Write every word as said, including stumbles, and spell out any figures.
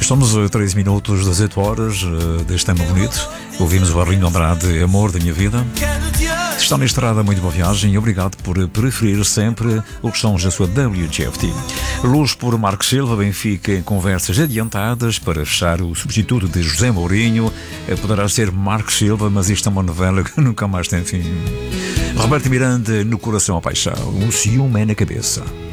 Estamos a três minutos das oito horas uh, deste tema bonito. Ouvimos o Arlindo Andrade, Amor da Minha Vida. Se está na estrada, muito boa viagem e obrigado por preferir sempre o que são a sua W G F T. Luz por Marcos Silva, Benfica em conversas adiantadas para fechar o substituto de José Mourinho. Poderá ser Marcos Silva, mas isto é uma novela que nunca mais tem fim. Roberto Miranda, No Coração a Paixão, o ciúme é na cabeça.